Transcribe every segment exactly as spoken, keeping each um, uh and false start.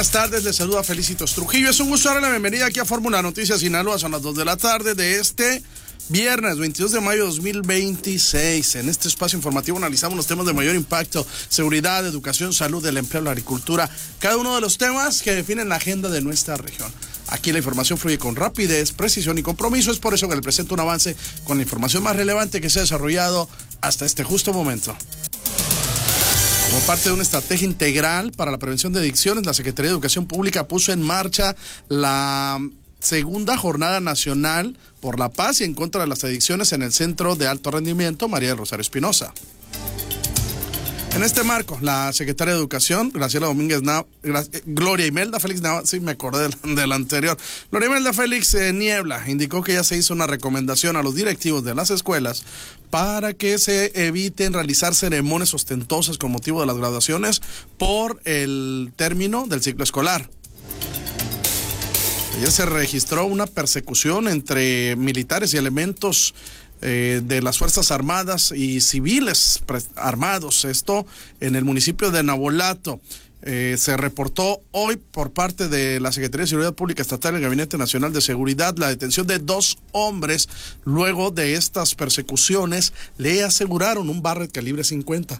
Buenas tardes, les saluda Felicitos Trujillo. Es un gusto darle la bienvenida aquí a Fórmula Noticias Sinaloa. Son las dos de la tarde de este viernes veintidós de mayo de dos mil veintiséis. En este espacio informativo analizamos los temas de mayor impacto: seguridad, educación, salud, el empleo, la agricultura, cada uno de los temas que definen la agenda de nuestra región. Aquí la información fluye con rapidez, precisión y compromiso. Es por eso que le presento un avance con la información más relevante que se ha desarrollado hasta este justo momento. Como parte de una estrategia integral para la prevención de adicciones, la Secretaría de Educación Pública puso en marcha la segunda Jornada Nacional por la Paz y en contra de las adicciones en el Centro de Alto Rendimiento María del Rosario Espinosa. En este marco, la Secretaria de Educación, Graciela Domínguez Nava, Gloria Imelda Félix Nava, sí me acordé del, del anterior, Gloria Imelda Félix eh, Niebla, indicó que ya se hizo una recomendación a los directivos de las escuelas para que se eviten realizar ceremonias ostentosas con motivo de las graduaciones por el término del ciclo escolar. Ayer se registró una persecución entre militares y elementos Eh, de las Fuerzas Armadas y civiles armados, esto en el municipio de Navolato. Eh, se reportó hoy por parte de la Secretaría de Seguridad Pública Estatal y el Gabinete Nacional de Seguridad la detención de dos hombres. Luego de estas persecuciones le aseguraron un Barrett calibre cincuenta.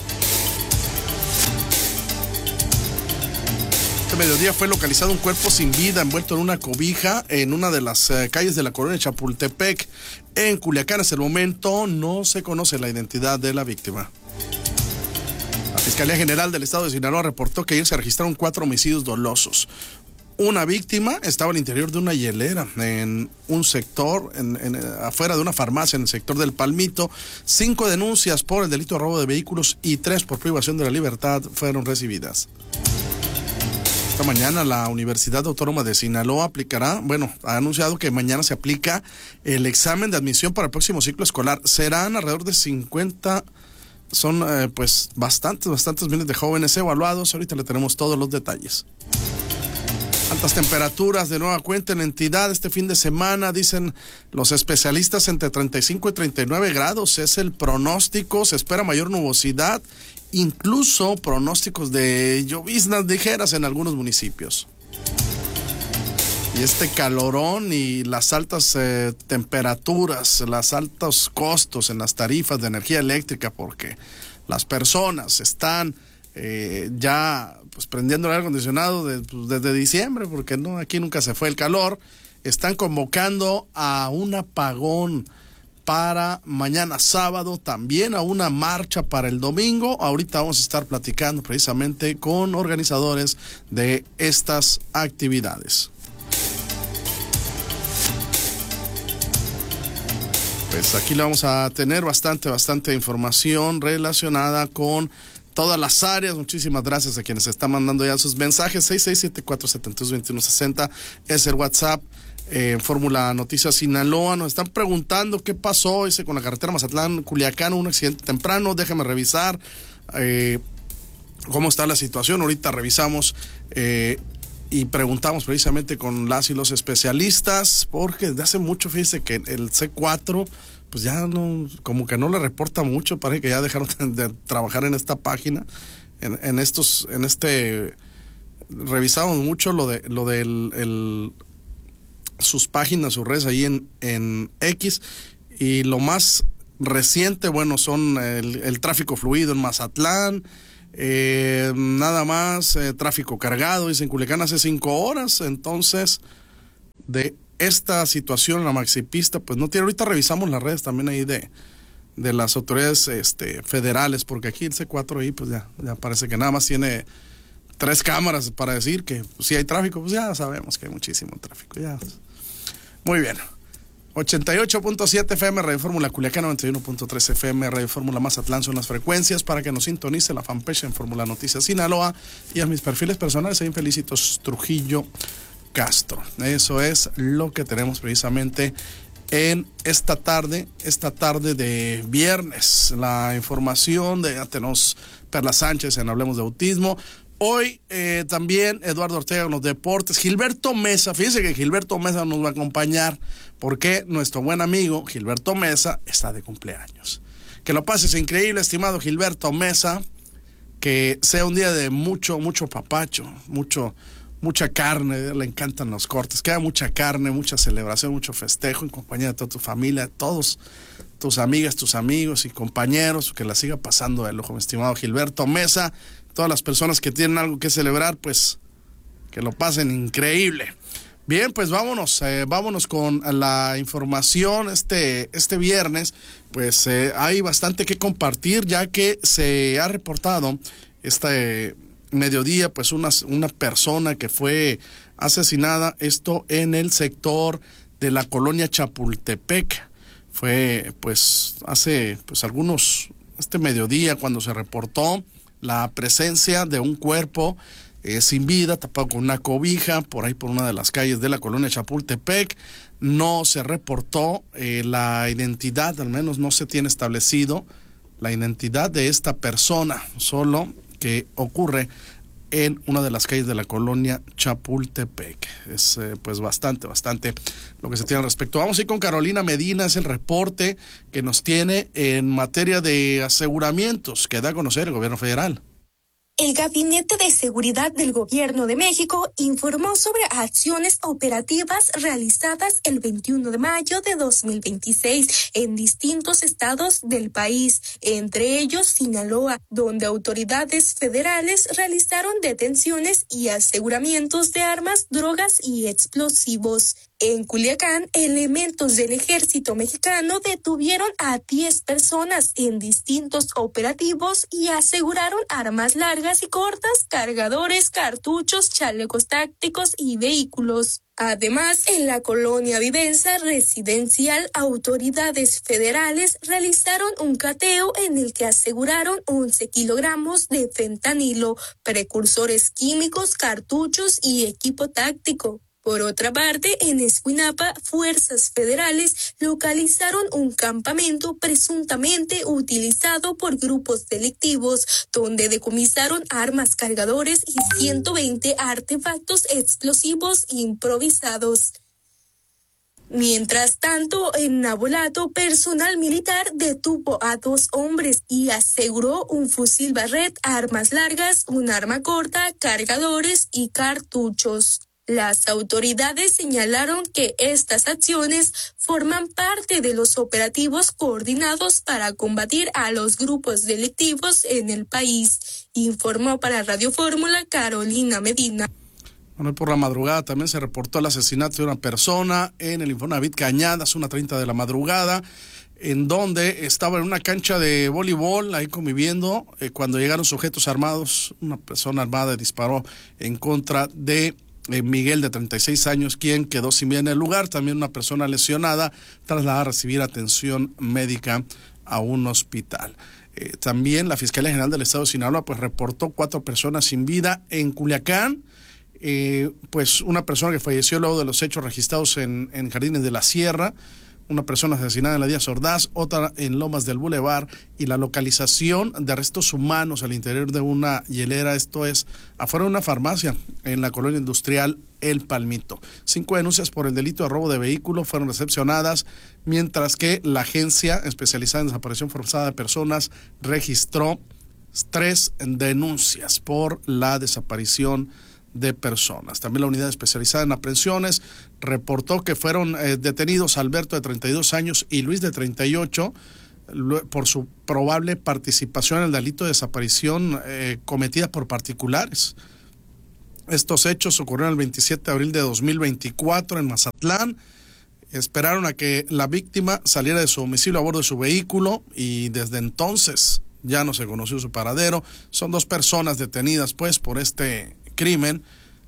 Este mediodía fue localizado un cuerpo sin vida envuelto en una cobija en una de las eh, calles de la colonia Chapultepec en Culiacán. Hasta el momento no se conoce la identidad de la víctima. La Fiscalía General del Estado de Sinaloa reportó que ayer se registraron cuatro homicidios dolosos. Una víctima estaba al interior de una hielera en un sector, en, en, afuera de una farmacia en el sector del Palmito. Cinco denuncias por el delito de robo de vehículos y tres por privación de la libertad fueron recibidas. Esta mañana la Universidad Autónoma de Sinaloa aplicará, bueno, ha anunciado que mañana se aplica el examen de admisión para el próximo ciclo escolar. Serán alrededor de cincuenta, son eh, pues bastantes, bastantes miles de jóvenes evaluados. Ahorita le tenemos todos los detalles. Altas temperaturas de nueva cuenta en la entidad este fin de semana, dicen los especialistas, entre treinta y cinco y treinta y nueve grados es el pronóstico. Se espera mayor nubosidad, incluso pronósticos de lloviznas ligeras en algunos municipios. Y este calorón y las altas eh, temperaturas, los altos costos en las tarifas de energía eléctrica, porque las personas están eh, ya pues prendiendo el aire acondicionado de, pues, desde diciembre, porque no, aquí nunca se fue el calor, están convocando a un apagón para mañana sábado, también a una marcha para el domingo. Ahorita vamos a estar platicando precisamente con organizadores de estas actividades. Pues aquí le vamos a tener bastante, bastante información relacionada con todas las áreas. Muchísimas gracias a quienes están mandando ya sus mensajes. seis seis siete cuatro siete dos dos uno seis cero es el WhatsApp. Eh, Fórmula Noticias Sinaloa. Nos están preguntando qué pasó, dice, con la carretera Mazatlán-Culiacán, un accidente temprano. Déjame revisar eh, cómo está la situación. Ahorita revisamos eh, y preguntamos precisamente con las y los especialistas, porque desde hace mucho, fíjese que el C cuatro pues ya no, como que no le reporta mucho. Parece que ya dejaron de trabajar en esta página, en, en estos, en este, revisamos mucho lo de lo del el, sus páginas, sus redes ahí en, en X, y lo más reciente, bueno, son el, el tráfico fluido en Mazatlán, eh, nada más, eh, tráfico cargado, dice en Culiacán hace cinco horas, entonces, de esta situación, la maxipista, pues no tiene, ahorita revisamos las redes también ahí de, de las autoridades este, federales, porque aquí el C cuatro ahí, pues ya, ya parece que nada más tiene tres cámaras para decir que pues, si hay tráfico, pues ya sabemos que hay muchísimo tráfico, ya. Muy bien. ochenta y ocho punto siete F M Radio Fórmula Culiacán, noventa y uno punto tres F M Radio Fórmula Mazatlán son las frecuencias para que nos sintonice la fanpage en Fórmula Noticias Sinaloa y a mis perfiles personales en Felicitos Trujillo Castro. Eso es lo que tenemos precisamente en esta tarde, esta tarde de viernes. La información de, ya tenemos Perla Sánchez en Hablemos de Autismo. Hoy eh, también Eduardo Ortega en los deportes. Gilberto Mesa, fíjense que Gilberto Mesa nos va a acompañar porque nuestro buen amigo Gilberto Mesa está de cumpleaños. Que lo pases increíble, estimado Gilberto Mesa. que sea un día de mucho, mucho papacho, mucho, mucha carne, le encantan los cortes, que haya mucha carne, mucha celebración, mucho festejo en compañía de toda tu familia, todos tus amigas, tus amigos y compañeros, que la siga pasando de lujo, mi estimado Gilberto Mesa. Todas las personas que tienen algo que celebrar, pues que lo pasen increíble. Bien, pues vámonos, eh, vámonos con la información. Este, este viernes, pues eh, hay bastante que compartir, ya que se ha reportado este mediodía, pues una, una persona que fue asesinada, esto en el sector de la colonia Chapultepec. Fue pues hace pues algunos, este mediodía, cuando se reportó la presencia de un cuerpo eh, sin vida, tapado con una cobija, por ahí por una de las calles de la colonia Chapultepec. No se reportó eh, la identidad, al menos no se tiene establecido la identidad de esta persona, solo que ocurre en una de las calles de la colonia Chapultepec. Es eh, pues bastante, bastante lo que se tiene al respecto. Vamos a ir con Carolina Medina, es el reporte que nos tiene en materia de aseguramientos que da a conocer el gobierno federal. El Gabinete de Seguridad del Gobierno de México informó sobre acciones operativas realizadas el veintiuno de mayo de dos mil veintiséis en distintos estados del país, entre ellos Sinaloa, donde autoridades federales realizaron detenciones y aseguramientos de armas, drogas y explosivos. En Culiacán, elementos del ejército mexicano detuvieron a diez personas en distintos operativos y aseguraron armas largas y cortas, cargadores, cartuchos, chalecos tácticos y vehículos. Además, en la colonia Vivenza residencial, autoridades federales realizaron un cateo en el que aseguraron once kilogramos de fentanilo, precursores químicos, cartuchos y equipo táctico. Por otra parte, en Escuinapa, fuerzas federales localizaron un campamento presuntamente utilizado por grupos delictivos, donde decomisaron armas, cargadores y ciento veinte artefactos explosivos improvisados. Mientras tanto, en Navolato, personal militar detuvo a dos hombres y aseguró un fusil Barrett, armas largas, un arma corta, cargadores y cartuchos. Las autoridades señalaron que estas acciones forman parte de los operativos coordinados para combatir a los grupos delictivos en el país, informó para Radio Fórmula Carolina Medina. Bueno, por la madrugada también se reportó el asesinato de una persona en el Infonavit Cañadas, una treinta de la madrugada, en donde estaba en una cancha de voleibol, ahí conviviendo, eh, cuando llegaron sujetos armados. Una persona armada disparó en contra de Eh, Miguel, de treinta y seis años, quien quedó sin vida en el lugar. También una persona lesionada, trasladada a recibir atención médica a un hospital. Eh, también la Fiscalía General del Estado de Sinaloa pues reportó cuatro personas sin vida en Culiacán. Eh, pues una persona que falleció luego de los hechos registrados en, en Jardines de la Sierra, una persona asesinada en la Díaz Ordaz, otra en Lomas del Boulevard, y la localización de restos humanos al interior de una hielera, esto es afuera de una farmacia en la colonia industrial El Palmito. Cinco denuncias por el delito de robo de vehículo fueron recepcionadas, mientras que la agencia especializada en desaparición forzada de personas registró tres denuncias por la desaparición de personas. También la unidad especializada en aprehensiones reportó que fueron eh, detenidos Alberto, de treinta y dos años, y Luis, de treinta y ocho, por su probable participación en el delito de desaparición eh, cometida por particulares. Estos hechos ocurrieron el veintisiete de abril de dos mil veinticuatro en Mazatlán. Esperaron a que la víctima saliera de su domicilio a bordo de su vehículo y desde entonces ya no se conoció su paradero. Son dos personas detenidas pues por este crimen,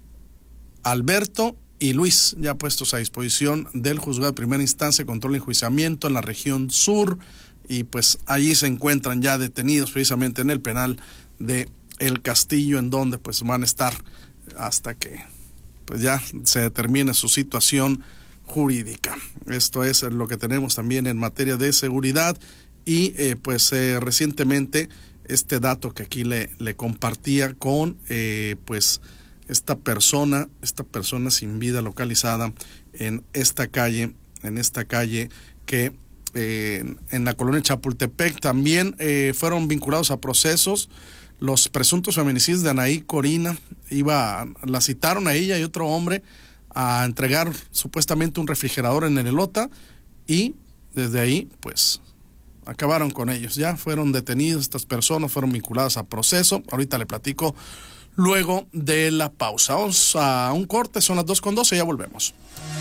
Alberto y Luis, ya puestos a disposición del juzgado de primera instancia, control y enjuiciamiento en la región sur, y pues allí se encuentran ya detenidos precisamente en el penal de El Castillo, en donde pues van a estar hasta que pues ya se determine su situación jurídica. Esto es lo que tenemos también en materia de seguridad. Y eh, pues eh, recientemente este dato que aquí le, le compartía con eh, pues esta persona, esta persona sin vida localizada en esta calle, en esta calle que eh, en la colonia Chapultepec también eh, fueron vinculados a procesos los presuntos feminicidios de Anaí Corina. Iba, la citaron a ella y otro hombre a entregar supuestamente un refrigerador en Elota y desde ahí pues acabaron con ellos. Ya fueron detenidos estas personas, fueron vinculadas a proceso. Ahorita le platico luego de la pausa. Vamos a un corte, son las dos con doce, ya volvemos.